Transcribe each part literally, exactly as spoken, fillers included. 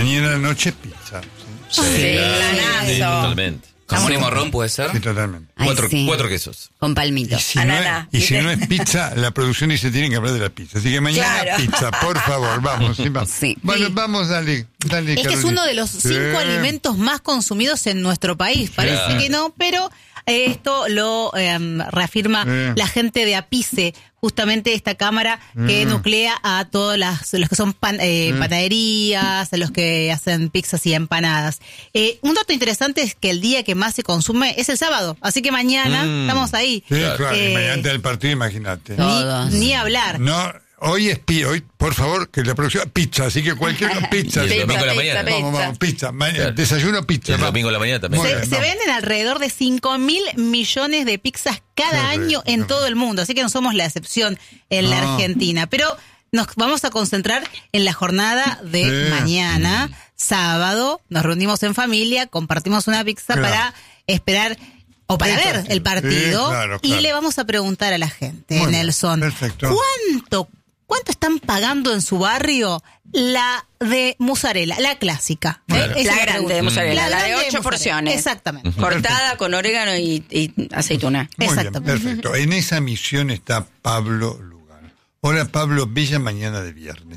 Mañana a la noche pizza. Sí, sí, sí, sí, totalmente. ¿Jamón y morrón puede ser? Sí, totalmente. Ay, Cuatro, sí. cuatro quesos. Con palmito. Y si, no es, y si no es pizza, la producción dice tienen que hablar de la pizza. Así que mañana Claro. pizza, por favor, vamos. Sí, vamos. Sí. Bueno, Sí. vamos, dale. dale Es que es Carolina. uno de los cinco Sí. alimentos más consumidos en nuestro país. Parece Claro. que no, pero eh, esto lo eh, reafirma Sí. la gente de APICE, justamente esta cámara que Mm. nuclea a todos las, los que son pan- eh, panaderías, a los que hacen pizzas y empanadas. Eh, un dato interesante es que el día que más se consume es el sábado, así que mañana Mm. estamos ahí. Sí, claro, Eh, y mañana antes del partido, imagínate. No. Todos. Ni, ni hablar. No, hoy es pi, hoy, por favor, que la producción pizza, así que cualquier pizza. Y el domingo a la Pizza, mañana. pizza, Vamos, vamos, pizza. Ma- Claro. Desayuno pizza. Y el vamos. domingo a la mañana también. Muy Se, bien, se vamos. venden alrededor de cinco mil millones de pizzas cada Qué año rico, en qué todo rico. el mundo, así que no somos la excepción en la No. Argentina. Pero nos vamos a concentrar en la jornada de Sí. mañana, sábado. Nos reunimos en familia, compartimos una pizza Claro. para esperar o para El ver partido. el partido. Sí, claro, Y claro. le vamos a preguntar a la gente, Muy bien, Nelson, perfecto. ¿cuánto, ¿cuánto están pagando en su barrio la de mozzarella, la clásica? Bueno. Esa es La grande pregunta. de mozzarella, la de grande ocho mozzarella. porciones. Exactamente. Cortada con orégano y, y aceituna. Muy bien, Exactamente. perfecto. En esa misión está Pablo Lugano. Hola, Pablo, bella mañana de viernes.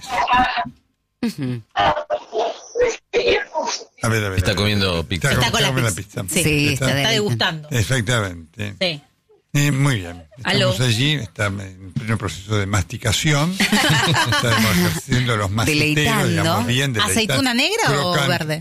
A ver, a ver. Está a ver. comiendo pizza. Está con la come pizza. pizza. Sí, está Está de- degustando. Exactamente. Sí. Eh, muy bien. Aló. Estamos allí, está en pleno proceso de masticación. Estamos ejerciendo los masteteros, Deleitando. digamos, bien deleitando. ¿Aceituna negra o Crocante. verde?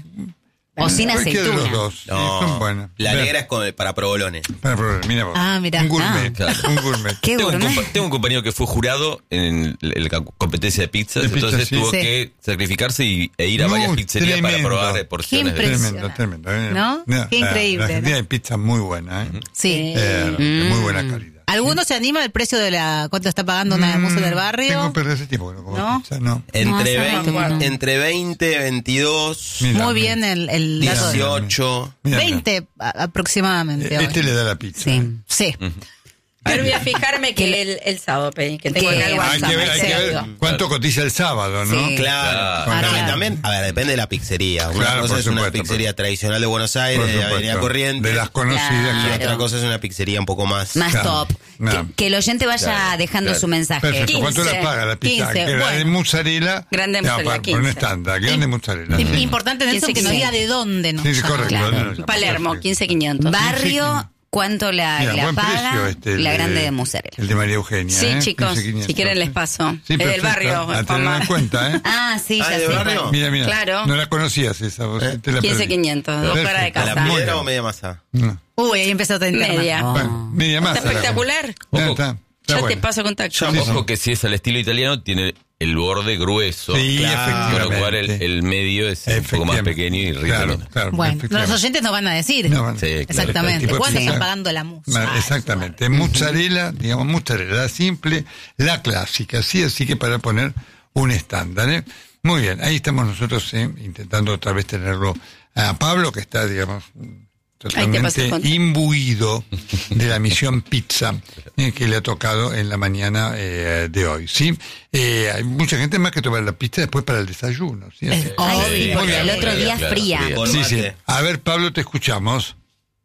O sin Cualquiera de los aceituna. dos. Sí, No, son buenas. la Ver, negra es con- para provolones. para probar, mira vos. Ah, mira. Un gourmet. Ah, claro. Un gourmet. Qué Tengo un, gourmet. compa- tengo un compañero que fue jurado en el- la competencia de pizzas, De pizza, entonces sí. tuvo Sí. que sacrificarse y, e ir a varias Muy pizzerías tremendo. para probar Qué porciones de impresionante. Tremendo, tremendo. ¿No? Qué eh, increíble, La Argentina ¿no? hay pizza muy buena, ¿eh? Sí. Eh, de muy buena calidad. ¿Alguno se anima al precio de la cuánto está pagando una de mozo del Tengo barrio? perder ese tiempo, bueno, como ¿No? pizza, no. Entre, No, veinte, no. entre veinte, veintidós, Mira, Muy mira. bien el, el Mira, dato. de- dieciocho. Mira, mira. veinte a- aproximadamente. Este hoy. le da la pizza. Sí. Sí. Pero voy a fijarme que el, el sábado pedí, que tengo Que- en el Hay WhatsApp. que ver, hay ese que ver dato. cuánto cotiza el sábado, ¿no? Sí. Claro. Claro. No, y Ahora- también, a ver, depende de la pizzería. Una Claro, cosa por es una supuesto, pizzería por- tradicional de Buenos Aires, Por de supuesto. Avenida Corrientes. De las conocidas. Y Claro. otra cosa es una pizzería un poco más. Más Claro. top. No. Que, que el oyente vaya Claro, dejando claro. su mensaje. Perfecto. ¿Cuánto quince, la paga la pizza? quince, Que la de bueno. mozzarella. Grande ya, mozzarella, para- por un quince. estándar. Grande mozzarella. Im- Sí. Importante, Nelson, que quince, nos diga quince. de dónde nos Sí, sí, llama. correcto. claro. no, no, no, Palermo, perfecto. quince quinientos. Barrio, ¿cuánto la, Mira, la buen paga? precio este, el la de- grande de mozzarella. El de María Eugenia. Sí, ¿eh? chicos, quince quinientos. si quieren les paso. Sí, Es del perfecto. barrio, A tenerlo Juanma. en cuenta, ¿eh? Ah, sí, Ah, ya ¿de sé. barrio? cuál. Mira, mira. Claro. No la conocías esa, vos te la quince perdí. quinientos, dos Perfecto. para de ¿A casa. la Muy piedra bien. o media masa? No. Uy, ahí empezó a tener Media. Oh. Bueno, media más. Está espectacular. Ya Ojo. está. Está Ya te bueno. paso contacto. Sí, Ojo sí. que si es al estilo italiano, tiene el borde grueso. Sí, Claro. Con efectivamente. lo cual el, el medio es un poco más Efectivamente. pequeño y rico. Claro, menos. claro, Bueno, efectivamente. los oyentes nos van a decir. No, bueno. Sí, claro. Exactamente. Tipo de ¿Cuánto pizza. están pagando la musa? Ma- Exactamente. Mozzarella, digamos, mozzarella la simple, la clásica, sí, así que para poner un estándar, ¿eh? Muy bien, ahí estamos nosotros ¿eh? intentando otra vez tenerlo a Pablo, que está, digamos, Ahí te paso totalmente el contacto. imbuido de la misión pizza eh, que le ha tocado en la mañana eh, de hoy, ¿sí? Eh, hay mucha gente más que toma la pizza después para el desayuno, ¿sí? Es- Ay, Sí, sí, porque claro, el otro día claro, fría. fría. Con Sí, sí. mate. A ver, Pablo, te escuchamos.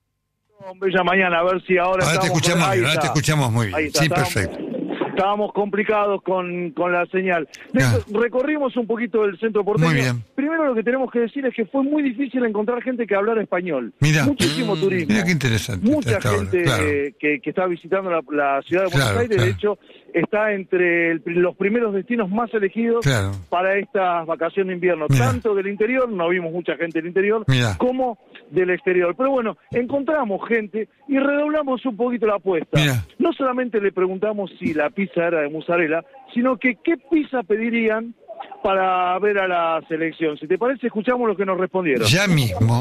Bella mañana, a ver si ahora, Ahora te estamos escuchamos con- ahí bien, ahora te está. escuchamos muy Ahí bien. está, Sí, estábamos- perfecto. Estábamos complicados con, con la señal. Ah. Recorrimos un poquito el centro porteño. Muy bien. Primero lo que tenemos que decir es que fue muy difícil encontrar gente que hablara español. Mira. Muchísimo Mm, turismo. mira qué interesante Mucha está esta hora, gente claro. eh, que, que está visitando la, la ciudad de Buenos Claro, Aires. claro. De hecho, está entre el- los primeros destinos más elegidos Claro. para estas vacaciones de invierno. Mira. Tanto del interior, no vimos mucha gente del interior, Mira. como del exterior. Pero bueno, encontramos gente y redoblamos un poquito la apuesta. Mira. No solamente le preguntamos si la pizza era de mozzarella, sino que qué pizza pedirían para ver a la selección. Si te parece, escuchamos lo que nos respondieron. Ya mismo.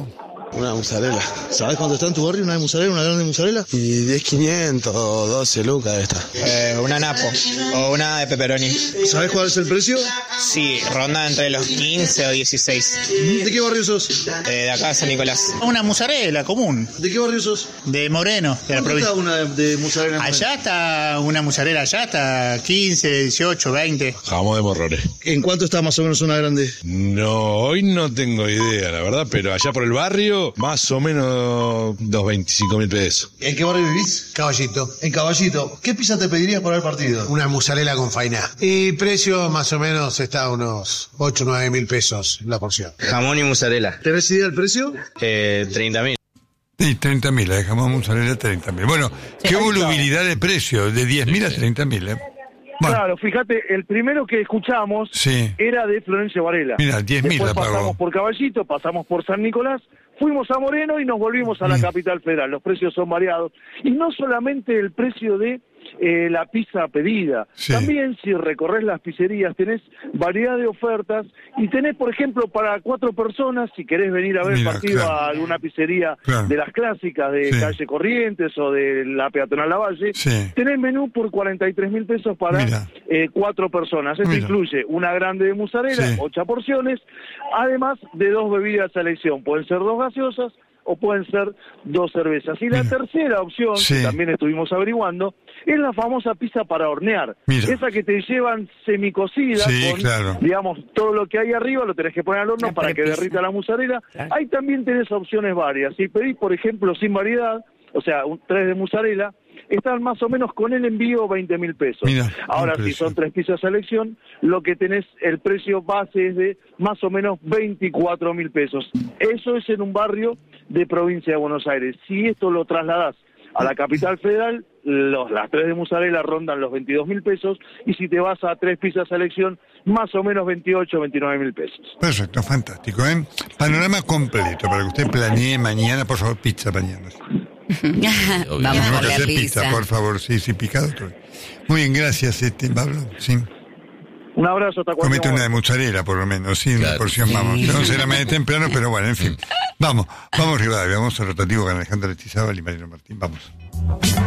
Una mozzarella. ¿Sabes cuánto está en tu barrio una de mozzarella, una grande mozzarella? Y diez quinientos o doce lucas esta. Eh, una napo o una de pepperoni. ¿Sabes cuál es el precio? Sí, ronda entre los quince o dieciséis. ¿De qué barrio sos? Eh, de acá de San Nicolás. Una mozzarella común. ¿De qué barrio sos? De Moreno, de la provincia. ¿Cuánto está una de, de mozzarella? Allá está una mozzarella, allá está quince, dieciocho, veinte. Jamón de Morrones. ¿En cuánto está más o menos una grande? No, hoy no tengo idea, la verdad, pero allá por el barrio, más o menos dos veinticinco mil pesos. ¿En qué barrio vivís? Caballito. En Caballito. ¿Qué pizza te pedirías para el partido? Una mozzarella con fainá. Y precio más o menos está a unos ocho o nueve mil pesos la porción. Jamón y mozzarella. ¿Tenés idea del precio? Eh, treinta mil. Sí, treinta mil, la dejamos mozzarella treinta mil. Bueno, qué volubilidad de precio, de diez mil a treinta mil, ¿eh? Bueno. Claro, fíjate, el primero que escuchamos Sí. era de Florencio Varela. Mira, diez mil Después la pagó. pasamos por Caballito, pasamos por San Nicolás, fuimos a Moreno y nos volvimos a la Mm. capital federal. Los precios son variados. Y no solamente el precio de eh, la pizza pedida. Sí. También si recorres las pizzerías tenés variedad de ofertas y tenés, por ejemplo, para cuatro personas, si querés venir a ver Mira, partido claro. a alguna pizzería Claro. de las clásicas de Sí. Calle Corrientes o de la Peatonal Lavalle, Sí. tenés menú por cuarenta y tres mil pesos para Mira. eh, cuatro personas. Esto Mira. incluye una grande de mozzarella, Sí. ocho porciones, además de dos bebidas a elección. Pueden ser dos gaseosas o pueden ser dos cervezas. Y la Mira. tercera opción, Sí. que también estuvimos averiguando, es la famosa pizza para hornear. Mira. Esa que te llevan semicocida, Sí, con, claro. digamos, todo lo que hay arriba lo tenés que poner al horno La para que prepizza. derrita la mozzarella. Claro. Ahí también tenés opciones varias. Si pedís, por ejemplo, sin variedad, o sea, un, tres de mozzarella, están más o menos con el envío veinte mil pesos. Mira, Ahora, un si precio. son tres pizzas a elección, lo que tenés, el precio base es de más o menos veinticuatro mil pesos. Eso es en un barrio de provincia de Buenos Aires. Si esto lo trasladás a la capital federal, los, las tres de mozzarella rondan los veintidós mil pesos, y si te vas a tres pizzas a elección, más o menos veintiocho, veintinueve mil pesos. Perfecto, fantástico, ¿eh? Panorama completo para que usted planee mañana, por favor, pizza mañana. Vamos Tenemos por que la hacer pizza. pizza, por favor, sí, sí, picado. todo. Muy bien, gracias, este, Pablo. Sí. Un abrazo, hasta cualquier Comete una de momento. mozzarella, por lo menos, sí, una Claro. porción, vamos. No será más de temprano, pero bueno, en fin. Vamos, vamos, Rivadavia, vamos al rotativo con Alejandro Lestizábal y Mariano Martín, vamos.